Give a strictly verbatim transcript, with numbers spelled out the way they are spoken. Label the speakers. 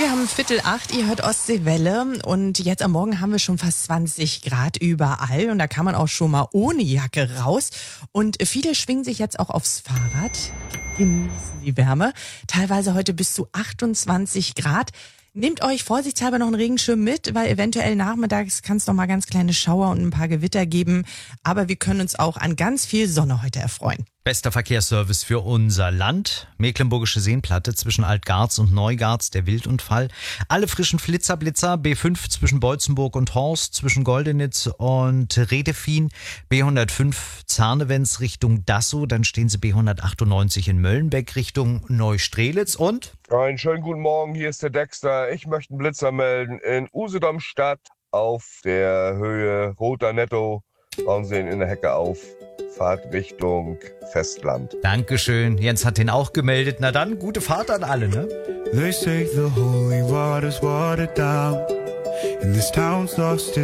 Speaker 1: wir haben Viertel acht, ihr hört Ostseewelle und jetzt am Morgen haben wir schon fast zwanzig Grad überall und da kann man auch schon mal ohne Jacke raus und viele schwingen sich jetzt auch aufs Fahrrad, genießen die Wärme, teilweise heute bis zu achtundzwanzig Grad. Nehmt euch vorsichtshalber noch einen Regenschirm mit, weil eventuell nachmittags kann es noch mal ganz kleine Schauer und ein paar Gewitter geben. Aber wir können uns auch an ganz viel Sonne heute erfreuen.
Speaker 2: Bester Verkehrsservice für unser Land. Mecklenburgische Seenplatte zwischen Altgarz und Neugarz, der Wildunfall. Alle frischen Flitzerblitzer, B fünf zwischen Beutzenburg und Horst, zwischen Goldenitz und Redefin, B hundertfünf Zarnewenz Richtung Dassow, dann stehen sie B hundertachtundneunzig in Möllenbeck Richtung Neustrelitz und...
Speaker 3: Einen schönen guten Morgen, hier ist der Dexter. Ich möchte einen Blitzer melden in Usedom-Stadt auf der Höhe Roter Netto. Bauen Sie ihn in der Hecke auf. Fahrt Richtung Festland.
Speaker 2: Dankeschön. Jens hat den auch gemeldet. Na dann, gute Fahrt an alle, ne?
Speaker 4: They say the holy water's watered down and this town's lost its